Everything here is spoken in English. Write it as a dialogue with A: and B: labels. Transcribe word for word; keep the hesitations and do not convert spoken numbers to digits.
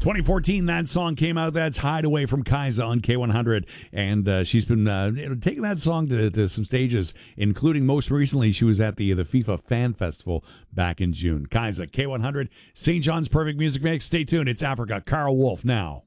A: twenty fourteen, that song came out. That's Hideaway from Kaisa on K one hundred. And uh, she's been uh, taking that song to, to some stages, including most recently, she was at the, the FIFA Fan Festival back in June. Kaisa, K one hundred, Saint John's Perfect Music Mix. Stay tuned. It's Africa. Carl Wolf now.